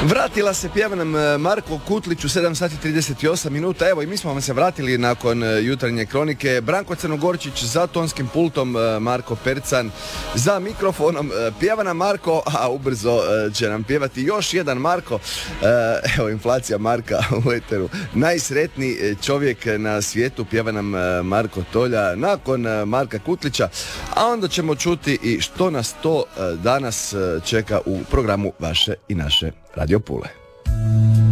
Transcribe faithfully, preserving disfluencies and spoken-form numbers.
Vratila se, pjeva nam Marko Kutlić u sedam sati trideset osam minuta. Evo i mi smo vam se vratili nakon jutarnje kronike. Branko Crnogorčić za tonskim pultom, Marko Percan za mikrofonom. Pjeva nam Marko, a ubrzo će nam pjevati još jedan Marko. Evo, inflacija Marka u eteru. Najsretniji čovjek na svijetu, pjeva nam Marko Tolja nakon Marka Kutlića. A onda ćemo čuti i što nas to danas čeka u programu vaše i naše Radio Pule.